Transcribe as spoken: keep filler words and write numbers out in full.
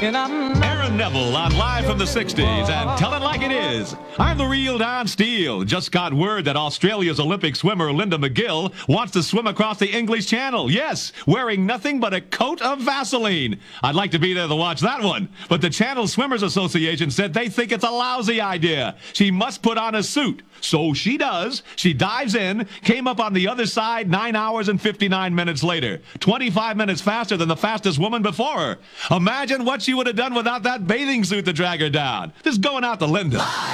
Aaron Neville on Live from the sixties and Tell It Like It Is. I'm the real Don Steele. Just got word that Australia's Olympic swimmer Linda McGill wants to swim across the English Channel. Yes, wearing nothing but a coat of Vaseline. I'd like to be there to watch that one. But the Channel Swimmers Association said they think it's a lousy idea. She must put on a suit. So she does. She dives in, came up on the other side nine hours and fifty-nine minutes later. twenty-five minutes faster than the fastest woman before her. Imagine what she would have done without that bathing suit to drag her down. This is going out to Linda.